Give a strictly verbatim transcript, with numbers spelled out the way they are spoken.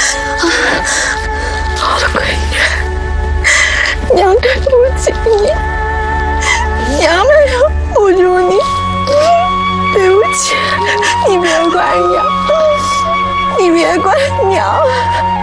好了，闺女，娘对不起你，娘没有扶住你，对不起，你别怪娘，你别怪娘。